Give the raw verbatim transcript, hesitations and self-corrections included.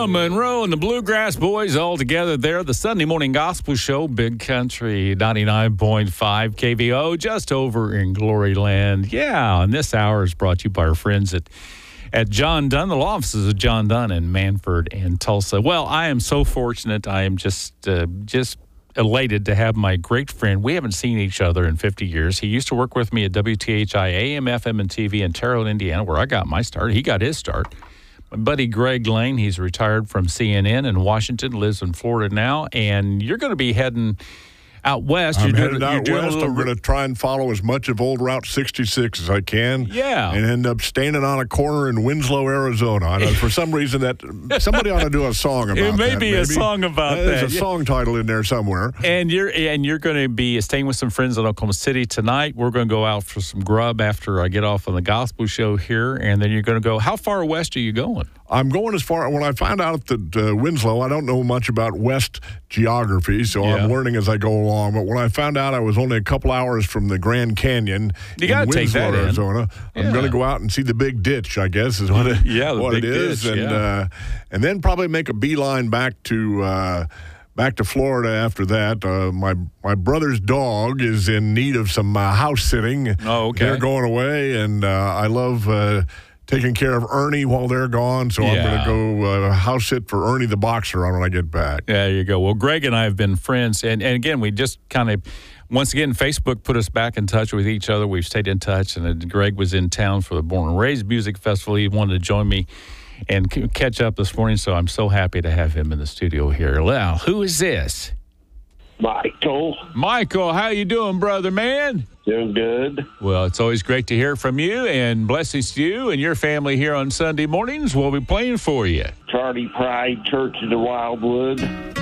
Monroe and the Bluegrass Boys all together there. The Sunday Morning Gospel Show, Big Country ninety-nine point five K V O, just over in Glory Land. Yeah, and this hour is brought to you by our friends at, at John Dunn, the law offices of John Dunn in Manford and Tulsa. Well, I am so fortunate. I am just uh, just elated to have my great friend. We haven't seen each other in fifty years. He used to work with me at W T H I A M, F M, and T V in Terre Haute, Indiana, where I got my start. He got his start. My buddy Greg Lane, he's retired from C N N in Washington, lives in Florida now, and you're going to be heading out west. I'm you're headed doing, out you're doing west. a little... I'm going to try and follow as much of old Route sixty-six as I can. Yeah. And end up standing on a corner in Winslow, Arizona. And for some reason, that somebody ought to do a song about that. It may that, be maybe. a song about There's that. There's a song title in there somewhere. And you're and you're going to be staying with some friends in Oklahoma City tonight. We're going to go out for some grub after I get off on the gospel show here, and then you're going to go. How far west are you going? I'm going as far, when I found out that uh, Winslow, I don't know much about West geography, so Yeah. I'm learning as I go along. But when I found out I was only a couple hours from the Grand Canyon You in gotta take Winslow, that in. Arizona, Yeah. I'm going to go out and see the Big Ditch, I guess, is what it, Yeah, the what Big it is. Ditch, and, yeah. uh, and then probably make a beeline back to... Uh, Back to Florida after that. Uh, my my brother's dog is in need of some uh, house sitting. Oh, okay. They're going away, and uh, I love uh, taking care of Ernie while they're gone, so I'm Yeah. going to go uh, house sit for Ernie the boxer on when I get back. There you go. Well, Greg and I have been friends, and, and again, we just kind of, once again, Facebook put us back in touch with each other. We've stayed in touch, and uh, Greg was in town for the Born and Raised Music Festival. He wanted to join me and c- catch up this morning, so I'm so happy to have him in the studio here. Now, who is this? Michael, Michael, how you doing, brother, man? doing good. Well, it's always great to hear from you, and blessings to you and your family here on Sunday mornings. We'll be playing for you. Charlie Pride, Church of the Wildwood.